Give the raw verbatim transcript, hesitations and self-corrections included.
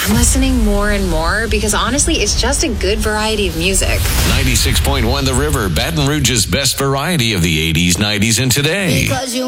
I'm listening more and more because honestly, it's just a good variety of music. ninety-six point one The River, Baton Rouge's best variety of the eighties, nineties, and today. Because you